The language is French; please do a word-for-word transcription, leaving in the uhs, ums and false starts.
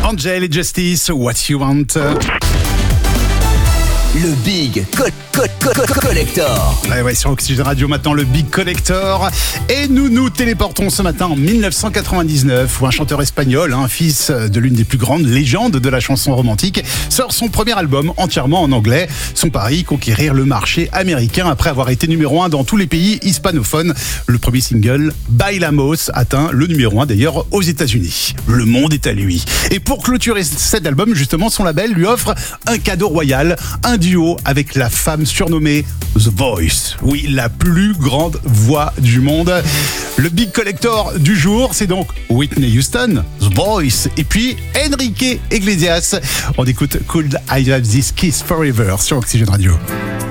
Angel et Justice, What You Want. Le Big co- co- co- co- Collector. Ouais, ouais, sur Oxygène Radio maintenant, le Big Collector. Et nous nous téléportons ce matin en dix-neuf cent quatre-vingt-dix-neuf, où un chanteur espagnol, un fils de l'une des plus grandes légendes de la chanson romantique, sort son premier album entièrement en anglais. Son pari, conquérir le marché américain après avoir été numéro un dans tous les pays hispanophones. Le premier single, Bailamos, atteint le numéro un d'ailleurs aux États-Unis. Le monde est à lui. Et pour clôturer cet album, justement, son label lui offre un cadeau royal, un duo avec la femme surnommée The Voice. Oui, la plus grande voix du monde. Le Big Collector du jour, c'est donc Whitney Houston, The Voice, et puis Enrique Iglesias. On écoute Could I Have This Kiss Forever sur Oxygène Radio.